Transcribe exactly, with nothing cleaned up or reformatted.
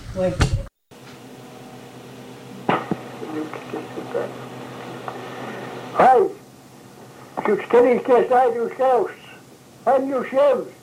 Oui. Hai, yksi keniskeessä äidys käys. Hän just jäys.